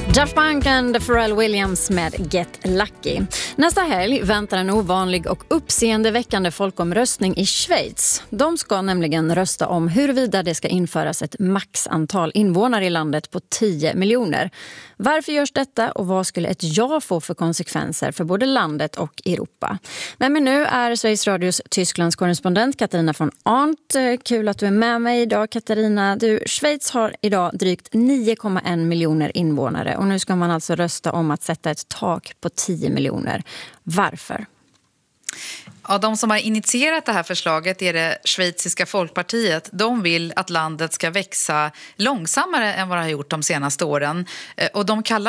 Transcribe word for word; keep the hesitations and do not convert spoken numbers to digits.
Daft Punk and Pharrell Williams med Get Lucky. Nästa helg väntar en ovanlig och uppseendeväckande folkomröstning i Schweiz. De ska nämligen rösta om huruvida det ska införas ett maxantal invånare i landet på tio miljoner. Varför görs detta och vad skulle ett ja få för konsekvenser för både landet och Europa? Men nu är Sveriges Radios Tysklands korrespondent Katarina von Arndt. Kul att du är med mig idag, Katarina. Du, Schweiz har idag drygt nio komma en miljoner invånare. Och nu ska man alltså rösta om att sätta ett tak på tio miljoner. Varför? Ja, de som har initierat det här förslaget är det schweiziska folkpartiet. De vill att landet ska växa långsammare än vad det har gjort de senaste åren. Och de kallar